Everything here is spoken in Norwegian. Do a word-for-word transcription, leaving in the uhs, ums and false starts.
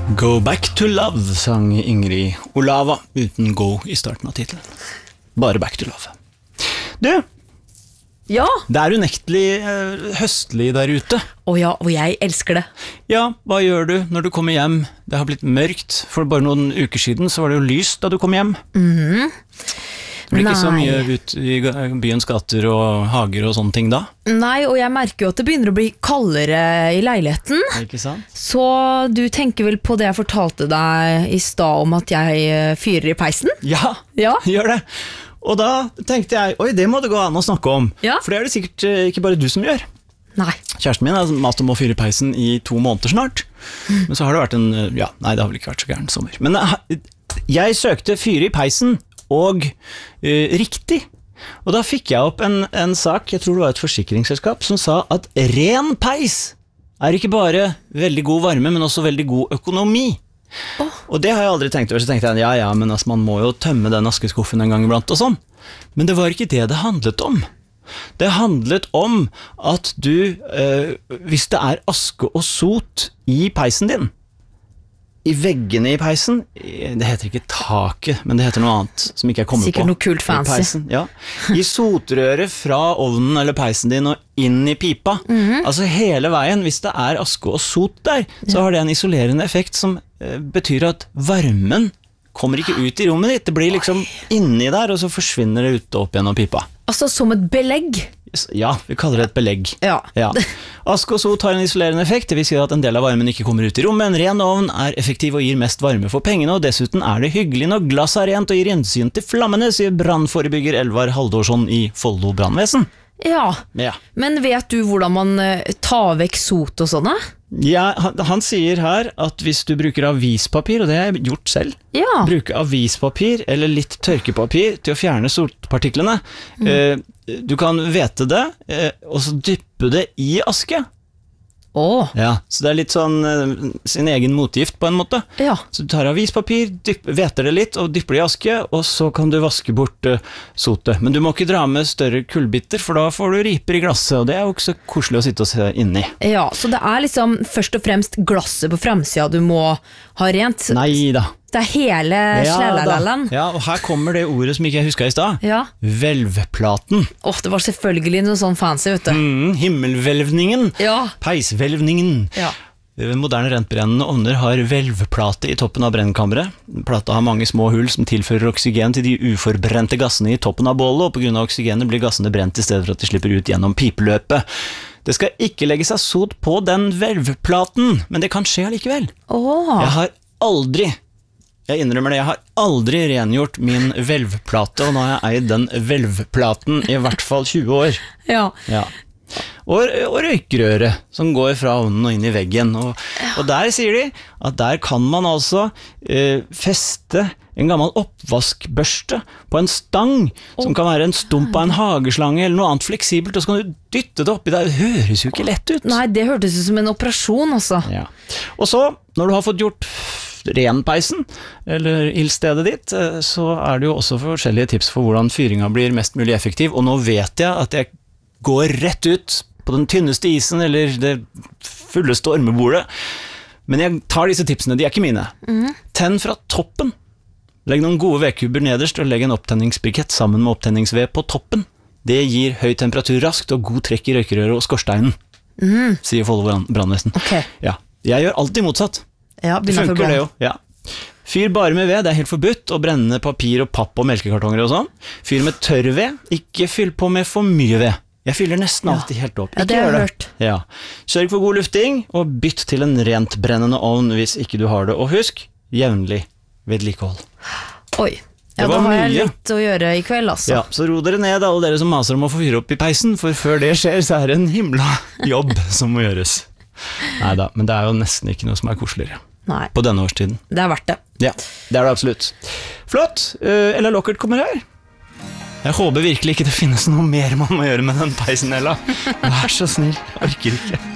Go back to love, sang Ingrid Olava, uten go i starten av titelen. Bare back to love. Du, Ja, det er unektelig eh, høstlig der ute. og ja, og jeg elsker det. Ja, hva gjør du når du kommer hjem? Det har blitt mørkt. For bare noen uker siden så var det jo lyst da du kom hjem. Mhm. Det blir ikke så Nei. mye ut i ga- byens gater og hager og sånne ting da. Nei, og jeg merker jo at det begynner å bli kaldere i leiligheten. Ikke sant? Så du tenker vel på det jeg fortalte deg i stad om at jeg eh, fyrer i peisen? Ja, Ja. gjør det. Og da tenkte jeg, oi, det må det gå an å snakke om. Ja. For det er det sikkert eh, ikke bare du som gjør. Nei. Kjæresten min har mast om å fyre i peisen i to måneder snart. Men så har det vært en, eh, ja, nei, det har vel ikke vært så gæren sommer. Men eh, jeg søkte fyre i peisen, og eh, riktig. Og da fikk jeg opp en, en sak, jeg tror det var et forsikringsselskap, som sa at ren peis er ikke bare veldig god varme, men også veldig god økonomi. Åh. Og det har jeg aldri tenkt over, så tenkte jeg, ja, ja, men altså, man må jo tømme den askeskuffen en gang iblant og sånn. Men det var ikke det det handlet om. Det handlet om at du, eh, hvis det er aske og sot i peisen din, i veggene i peisen, det heter ikke taket, men det heter noe annet som ikke jeg kommer Sikkert på. noe kult fancy. I peisen, ja. I sotrøret fra ovnen eller peisen din og inn i pipa. Altså hele veien, hvis det er aske og sot der, så har det en isolerende effekt som eh, betyr at varmen kommer ikke ut i rommet ditt. Det blir liksom inni der, og så forsvinner det ut og opp gjennom pipa. Altså som et belegg. Ja, vi kaller det et belegg. Ja. Ja. Aske og sot har en isolerende effekt, det vil si at en del av varmen ikke kommer ut i rommet. En ren ovn er effektiv og gir mest varme for pengene, og dessuten er det hyggelig når glass er rent og gir gjensyn til flammene, sier brannforebygger Elvar Haldorsson i Follo brannvesen. Ja, Ja. men vet du hvordan man eh, tar vekk sot og sånne? Ja, han, han sier her at hvis du bruker avispapir, og det har jeg gjort selv, Ja. bruke avispapir eller litt tørkepapir til å fjerne sotpartiklene, eh, du kan vete det, eh, og så dyppe det i aske. Åh, Ja, så det er litt sånn eh, sin egen motgift på en måte. ja. Så du tar avispapir, dypp, veter det litt og dypper det i aske, og så kan du vaske bort uh, sotet. Men du må ikke dra med større kullbitter, for da får du riper i glasset, og det er jo ikke så koselig å sitte og se inni. Ja, så det er liksom først og fremst glasset på fremsida du må ha rent. Nei da. Det er hele slalalalan. Ja, og her kommer det ordet som ikke jeg huska i stad. Ja. Hvelvplaten. Åh, det var selvfølgelig noe sånn fancy, vet du. Mm, himmelhvelvningen. Ja. Peishvelvningen. Ja. Moderne rentbrennende ovner har hvelvplate i toppen av brennkammeret. Plata har mange små hull som tilfører oksygen til de uforbrente gassene i toppen av bålet, og på grunn av oksygenet blir gassene brent i stedet for at de slipper ut gjennom pipeløpet. Det skal ikke legge seg sot på den hvelvplaten, men det kan skje allikevel. Åh. Jeg har aldri, jeg innrømmer det, jeg har aldri rengjort min hvelvplate, og nå har jeg eid den hvelvplaten i hvert fall tjue år. Ja. Ja. Og, og røykrøre som går fra ovnen og inn i veggen, og, og der sier de at der kan man altså eh, feste en gammel oppvaskbørste på en stang, som kan være en stump av en hageslange eller noe annet fleksibelt, og så kan du dytte det oppi der. Det høres jo ikke lett ut. Nei, det hørtes ut som en operasjon, altså. Ja. Og så, når du har fått gjort renpeisen, eller ildstedet ditt, eh, så er det jo også forskjellige tips for hvordan fyringa blir mest mulig effektiv, og nå vet jeg at jeg går rett ut på den tynneste isen, eller det fulleste ormebordet, men jeg tar disse tipsene, de er ikke mine. Mhm. Tenn fra toppen. Legg noen gode vedkubber nederst, og legg en opptenningsbrikett sammen med opptenningsved på toppen. Det gir høy temperatur raskt, og god trekk i røykerøret og skorsteinen, Mhm. sier Follo brann- brannvesen. Ok. Ja, jeg gjør alltid motsatt. Ja, Det begynner for funker det bra. jo, ja. Fyr bare med ved, det er helt forbudt å brenne papir og papp og melkekartonger og sånn. Fyr med tørr ved, ikke fyll på med for mye ved. Jeg fyller nesten alltid helt opp. Ja, det Ikke har gjør jeg hørt. Ja. Sørg for god lufting, og bytt til en rent brennende ovn hvis ikke du har det. Og husk, jevnlig vedlikehold. Oi. Ja, Det da var har jeg mye. litt å gjøre i kveld, altså. Ja, så ro dere ned, alle dere som maser om å få fyre opp i peisen, for før det skjer, så er det en himla jobb som må gjøres. Neida, men det er jo nesten ikke noe som er koseligere Nei, på denne årstiden. det er verdt det. Ja, det er det absolutt. Flott, uh, Ella Lockert kommer her. Jeg håper virkelig ikke det finnes noe mer man må gjøre med den peisen, Ella. Vær så snill, jeg orker ikke.